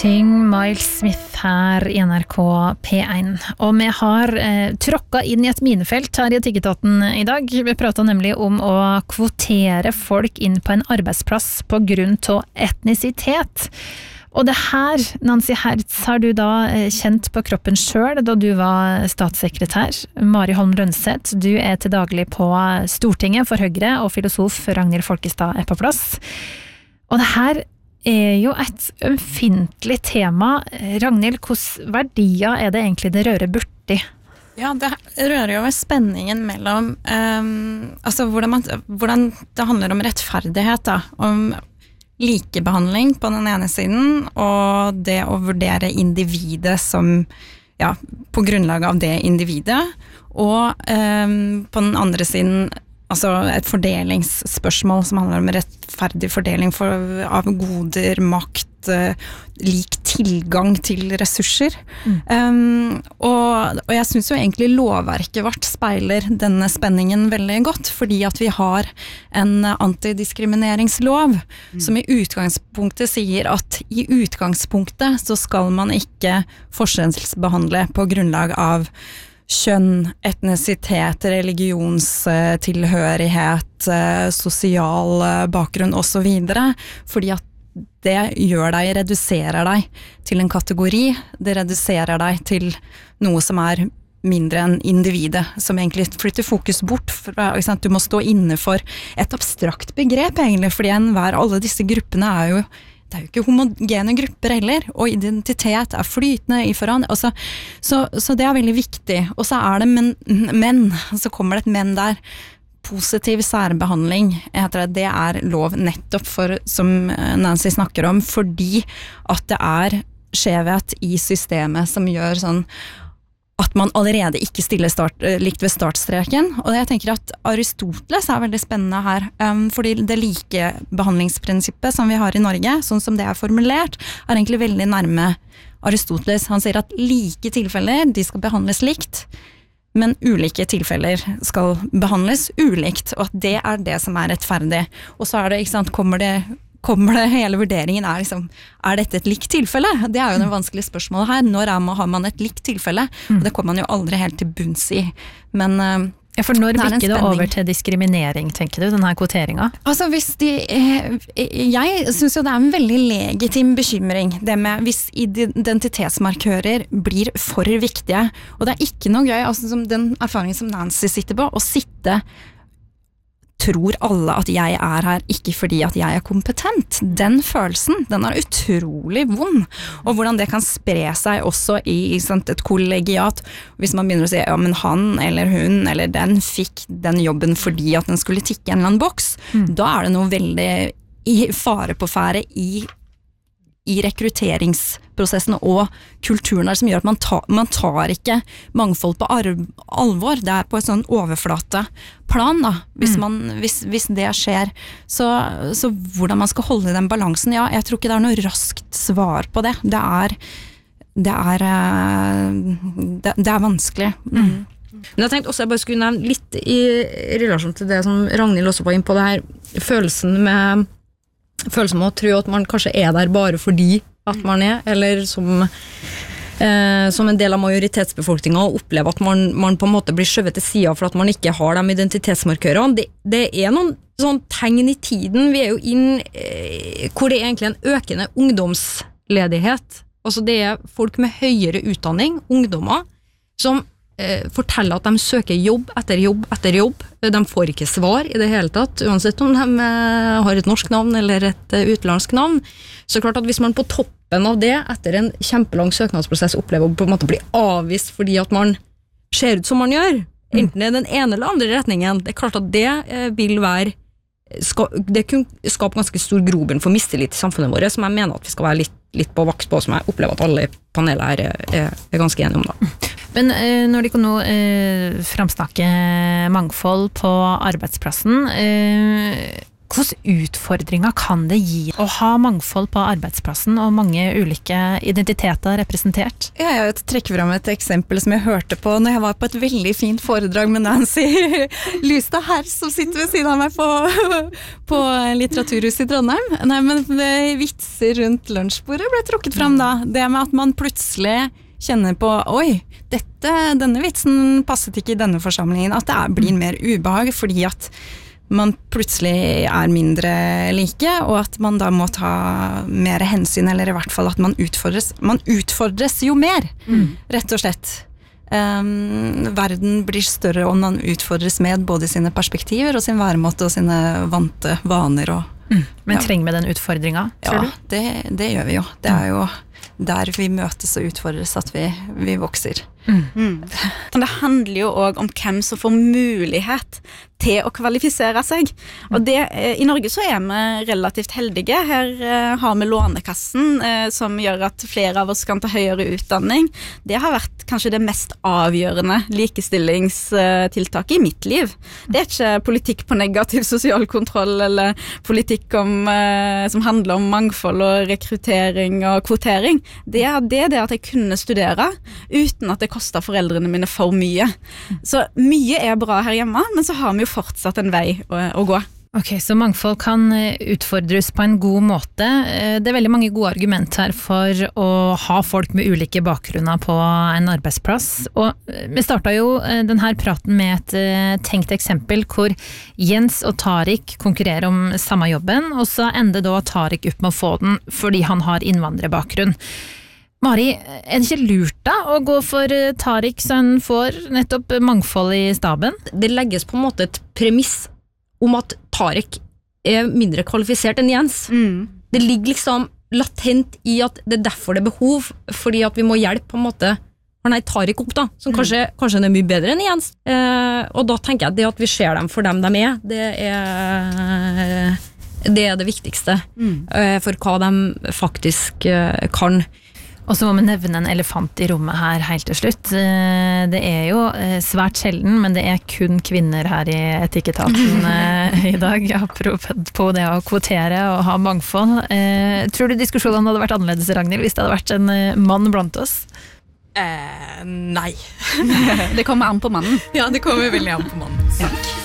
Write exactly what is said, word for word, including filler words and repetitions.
Searching Miles Smith her i N R K P one. Og vi har eh, tråkket inn i et minefelt her i Etikketaten i dag. Vi pratet nemlig om å kvotere folk inn på en arbeidsplass på grunn av etnisitet. Og det her, Nancy Hertz, har du da kjent på kroppen selv da du var statssekretær. Mari Holm Lønseth, du er til daglig på Stortinget for Høyre, og filosof Ragnhild Folkestad er på plass. Og det her er jo et ømfintlig tema. Ragnhild, hvilke verdier er det egentlig det rører borti? Ja, det rører jo ved spenningen mellom um, altså hvordan, man, hvordan det handler om rettferdighet da, om likebehandling på den ene siden, og det å vurdere individet som, ja, på grunnlag av det individet, og um, på den andre siden, altså et fordelingsspørsmål som handler om rettferdig fordeling for, av goder, makt, uh, lik tilgang til ressurser. Mm. Um, og, og jeg synes jo egentlig lovverket vårt speiler denne spenningen veldig godt, fordi at vi har en antidiskrimineringslov mm. som i utgangspunktet sier at i utgangspunktet så skal man ikke forskjellsbehandle på grunnlag av kjønn, etnisitet, religionstilhørighet, sosial bakgrunn og så videre, fordi at det gjør deg, reduserer deg til en kategori, det reduserer deg til noe som er mindre enn individet, som egentlig flytter fokus bort fra, ikke sant? Du må stå inne for et abstrakt begrep egentlig, fordi enhver, alle disse gruppene er jo det er jo ikke homogene grupper heller, og identitet er flytende i forhånd, altså, så, så det er veldig viktig. Og så er det men, men, så kommer det et men der. Positiv særbehandling, heter det, det er lov nettopp for, som Nancy snakker om, fordi at det er skjevhet i systemet som gjør sånn at man allerede ikke stiller start, likt ved startstreken, og jeg tenker at Aristoteles er veldig spennende her, um, fordi det likebehandlingsprinsippet som vi har i Norge, sånn som det er formulert, er egentlig veldig nærme Aristoteles. Han sier at like tilfeller, de skal behandles likt, men ulike tilfeller skal behandles ulikt, og at det er det som er rettferdig. Og så er det, ikke sant, kommer det kommer det hele vurderingen er liksom, er dette et likt tilfelle? Det er jo det vanskelige spørsmålet her. Når er man, har man et likt tilfelle? Mm. Og det kommer man jo aldri helt til bunns i. Men uh, ja, for når bikker det over til diskriminering, tenker du, denne kvoteringen? Altså, hvis de, eh, jeg synes jo det er en veldig legitim bekymring, det med hvis identitetsmarkører blir for viktige, og det er ikke noe gøy, altså som den erfaringen som Nancy sitter på, å sitte tror alle at jeg er her ikke fordi at jeg er kompetent. Den følelsen, den er utrolig vond. Og hvordan det kan spre seg også i sant, et kollegiat. Hvis man begynner å si, ja, men han eller hun eller den fikk den jobben fordi at den skulle tikke en eller annen boks, mm. da er det noe veldig i fare på fære i i rekrutteringsprosessen og kulturen der som gjør at man, ta, man tar ikke mangfold på arv, alvor. Det er på et sånn overflate plan da, hvis, man, hvis, hvis det skjer. Så, så hvordan man skal holde den balansen, ja, jeg tror ikke det er noe raskt svar på det. Det er, det er, det, det er vanskelig. Mm. Men jeg tenkte også jeg bare skulle nevne litt i relasjon til det som Ragnhild også var inne på, det her følelsen med følelsen med å tro at man kanskje er der bare fordi at man er, eller som, eh, som en del av majoritetsbefolkningen og opplever at man, man på en måte blir skjøvet til siden for at man ikke har de identitetsmarkørene. Det, det er noen sånn tegn i tiden. Vi er jo inn eh, hvor det er egentlig en økende ungdomsledighet. Altså det er folk med høyere utdanning, ungdommer, som eh, forteller at de søker jobb etter jobb etter jobb. De får ikke svar i det hele tatt, uansett om de eh, har et norsk navn eller et eh, utenlandsk navn. Så klart at hvis man på toppen av det, etter en kjempelang søknadsprosess, opplever å på en måte bli avvist fordi at man ser ut som man gjør, enten det er den ene eller andre retningen, det er klart at det eh, vil være Ska, det kunne skape ganske stor grobunn for mistillit i samfunnet vårt, som jeg mener at vi skal være litt, litt på vakt på, som jeg opplever at alle i panelet her er, er, er ganske enige om da. Men eh, når de kan nå eh, framsnakke mangfold på arbeidsplassen, eh, Hvilke utfordringer kan det gi å ha mangfold på arbeidsplassen og mange ulike identiteter representert? Ja, jeg trekker frem et eksempel som jeg hørte på når jeg var på et veldig fint foredrag med Nancy Lystad her, som sitter ved siden av meg på, på Litteraturhuset i Trondheim. Nei, men vitser rundt lunsjbordet ble trukket frem da. Det med at man plutselig kjenner på, oi, dette, denne vitsen passet ikke i denne forsamlingen, at det er, blir mer ubehag, fordi at man plutselig er mindre like, og at man da må ta mer hensyn, eller i hvert fall at man utfordres. Man utfordres jo mer, mm. rett og slett. Um, verden blir større om man utfordres med både sine perspektiver og sin væremåte og sine vante vaner. Og, mm. Men ja. trenger vi den utfordringen, tror ja, du? Ja, det, det gjør vi jo. Det er jo der vi møtes og utfordres at vi, vi vokser. Mm. Mm. Det handler jo også om hvem som får mulighet til å kvalifisere seg. Og det, i Norge så er vi relativt heldige. Her eh, har vi Lånekassen, eh, som gjør at flere av oss kan ta høyere utdanning. Det har vært kanskje det mest avgjørende likestillingstiltaket i mitt liv. Det er ikke politikk på negativ sosial kontroll, eller politikk om, eh, som handler om mangfold og rekruttering og kvotering. Det er det, det at jeg kunne studere uten at det kostet foreldrene mine for mye. Så mye er bra her hjemme, men så har vi jo fortsatt en vei å, å gå. Ok, så mangfold kan utfordres på en god måte. Det er veldig mange gode argument her for å ha folk med ulike bakgrunner på en arbeidsplass. Og vi startet jo denne praten med et tenkt eksempel hvor Jens og Tariq konkurrerer om samme jobben, og så ender da Tariq opp med å få den fordi han har innvandrerbakgrunn. Mari, er det ikke lurt da å gå for Tariq så han får nettopp mangfold i staben? Det legges på en måte et premiss om at Tariq er mindre kvalifisert enn Jens. Mm. Det ligger liksom latent i at det er derfor det er behov, fordi at vi må hjelpe på en måte han er Tariq opp da, som mm. kanskje, kanskje er mye bedre enn Jens. Eh, og da tenker jeg at det at vi ser dem for dem de er, det er det, er det viktigste mm. eh, for hva de faktisk eh, kan. Og så må vi nevne en elefant i rommet her helt til slutt. Det er jo svært sjelden, men det er kun kvinner her i Etikketaten i dag, apropos det å kvotere og ha mangfold. Tror du diskusjonen hadde vært annerledes, Ragnhild, hvis det hadde vært en mann blant oss? Eh, nei. Det kommer an på mannen. Ja, det kommer veldig an på mannen. Ja.